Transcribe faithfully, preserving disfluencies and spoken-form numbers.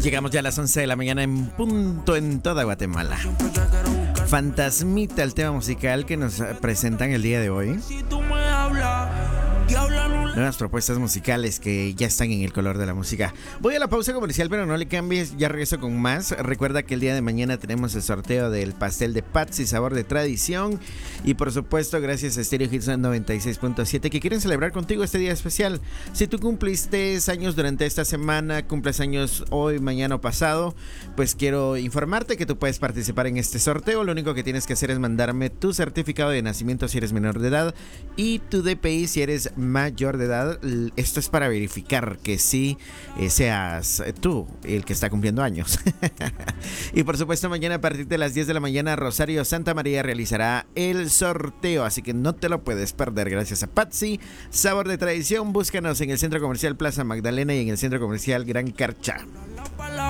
Llegamos ya a las once de la mañana en punto en toda Guatemala. Fantasmita, el tema musical que nos presentan el día de hoy. Nuevas propuestas musicales que ya están en el color de la música. Voy a la pausa comercial, pero no le cambies, ya regreso con más. Recuerda que el día de mañana tenemos el sorteo del pastel de Patsy, sabor de tradición. Y por supuesto, gracias a Stereo Hits noventa y seis punto siete, que quieren celebrar contigo este día especial. Si tú cumpliste años durante esta semana, cumples años hoy, mañana o pasado, pues quiero informarte que tú puedes participar en este sorteo. Lo único que tienes que hacer es mandarme tu certificado de nacimiento si eres menor de edad y tu D P I si eres mayor de edad. Esto es para verificar que sí eh, seas tú el que está cumpliendo años. Y por supuesto, mañana a partir de las diez de la mañana, Rosario Santa María realizará el sorteo, así que no te lo puedes perder. Gracias a Patsy, sabor de tradición. Búscanos en el Centro Comercial Plaza Magdalena y en el Centro Comercial Gran Carcha.